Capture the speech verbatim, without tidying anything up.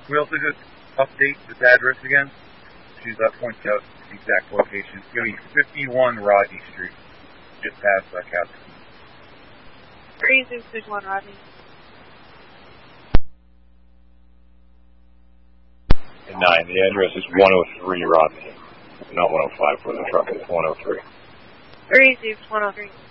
We also just update this address again. She's uh, points out the exact location. It's going to be fifty-one Rodney Street, just past uh, Captain. three zero six one Rodney. And nine, the address is one oh three Rodney. Not one oh five for the truck, it's one oh three. three zero one oh three.